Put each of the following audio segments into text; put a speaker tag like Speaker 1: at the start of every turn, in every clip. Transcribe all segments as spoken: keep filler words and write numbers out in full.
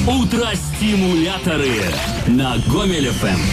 Speaker 1: Утро-стимуляторы на Гомель эф эм.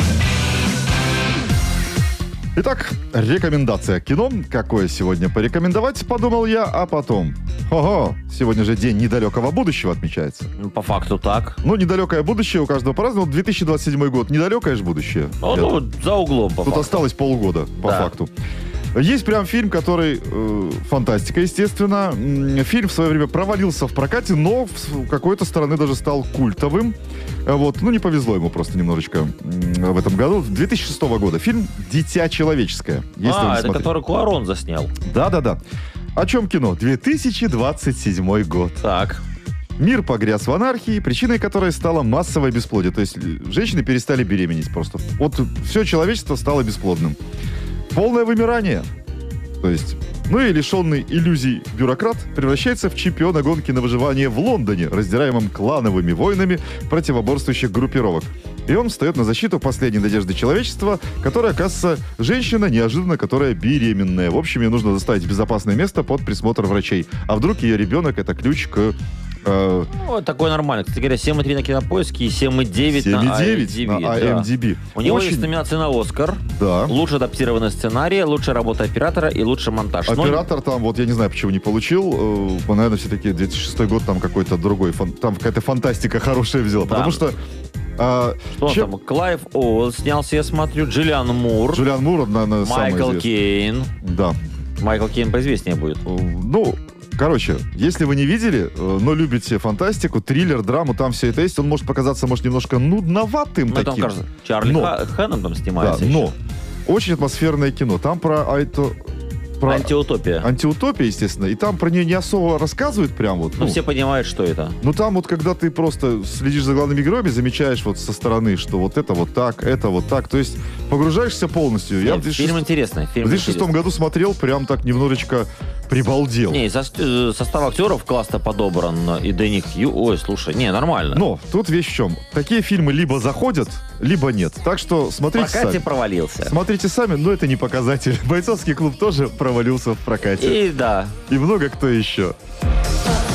Speaker 2: Итак, рекомендация кино. Какое сегодня порекомендовать, подумал я, а потом... Ого, сегодня же день недалекого будущего отмечается.
Speaker 3: Ну, по факту так.
Speaker 2: Ну, недалекое будущее у каждого по-разному. две тысячи двадцать седьмой год, недалекое же будущее.
Speaker 3: Ну, ну, за углом, по
Speaker 2: Тут
Speaker 3: факту.
Speaker 2: осталось полгода, по
Speaker 3: Да.
Speaker 2: факту. Есть прям фильм, который... э, фантастика, естественно. М, Фильм в свое время провалился в прокате, но с какой-то стороны даже стал культовым. Э, Вот, ну, не повезло ему просто немножечко м, в этом году. две тысячи шестого года. Фильм «Дитя человеческое». Если вы не
Speaker 3: А, это
Speaker 2: смотрели.
Speaker 3: который Куарон заснял.
Speaker 2: Да-да-да. О чем кино? две тысячи двадцать седьмой год.
Speaker 3: Так.
Speaker 2: Мир погряз в анархии, причиной которой стало массовое бесплодие. То есть э, женщины перестали беременеть просто. Вот все человечество стало бесплодным. Полное вымирание. То есть, ну и лишенный иллюзий бюрократ превращается в чемпиона гонки на выживание в Лондоне, раздираемым клановыми войнами противоборствующих группировок. И он встает на защиту последней надежды человечества, которая, оказывается, женщина, неожиданно, которая беременная. В общем, ей нужно доставить в безопасное место под присмотр врачей. А вдруг ее ребенок — это ключ к... э,
Speaker 3: Ну, такой нормальный. Кстати говоря, семь и три на Кинопоиске и семь и девять на
Speaker 2: семь и девять
Speaker 3: ай эм ди би.
Speaker 2: на
Speaker 3: да.
Speaker 2: ай эм ди би.
Speaker 3: У него
Speaker 2: Очень-
Speaker 3: есть номинация на Оскар.
Speaker 2: Да.
Speaker 3: Лучший адаптированный сценарий, лучшая работа оператора и лучший монтаж. Но-
Speaker 2: Оператор там, вот я не знаю, почему не получил. Э, Наверное, все-таки две тысячи шестой год там какой-то другой. фан- Там какая-то фантастика хорошая взяла.
Speaker 3: Да.
Speaker 2: Потому что... а,
Speaker 3: Что
Speaker 2: чем-
Speaker 3: там? Клайв Оуэн снялся, я смотрю. Джиллиан Мур.
Speaker 2: Джулиан Мур, наверное, самый
Speaker 3: Майкл
Speaker 2: известный.
Speaker 3: Кейн.
Speaker 2: Да.
Speaker 3: Майкл Кейн поизвестнее будет.
Speaker 2: Э, Ну, короче, если вы не видели, э, но любите фантастику, триллер, драму, там все это есть, он может показаться, может, немножко нудноватым
Speaker 3: Ну, там,
Speaker 2: таким.
Speaker 3: кажется, Чарли
Speaker 2: Но-
Speaker 3: Ха- Хэннон там
Speaker 2: Да,
Speaker 3: снимается
Speaker 2: но
Speaker 3: еще.
Speaker 2: очень атмосферное кино. Там про айто... Про
Speaker 3: Антиутопия.
Speaker 2: антиутопия, естественно, и там про нее не особо рассказывают прям вот.
Speaker 3: Ну,
Speaker 2: ну,
Speaker 3: все понимают, что это.
Speaker 2: Ну, там вот, когда ты просто следишь за главными героями, замечаешь вот со стороны, что вот это вот так, это вот так. То есть погружаешься полностью. Я в
Speaker 3: Нет,
Speaker 2: две тысячи
Speaker 3: фильм
Speaker 2: шестом
Speaker 3: интересный.
Speaker 2: в
Speaker 3: Фильм
Speaker 2: две тысячи шестом
Speaker 3: интересный.
Speaker 2: году смотрел, прям так немножечко прибалдел.
Speaker 3: Не, и со- э, состав актеров классно подобран. И Дэнни Хью. Ой, слушай, не, нормально.
Speaker 2: Но тут вещь в чем. Такие фильмы либо заходят, либо нет. Так что
Speaker 3: в
Speaker 2: смотрите
Speaker 3: прокате
Speaker 2: сами.
Speaker 3: провалился.
Speaker 2: Смотрите сами, но это не показатель. Бойцовский клуб тоже провалился в прокате.
Speaker 3: И да.
Speaker 2: И много кто еще.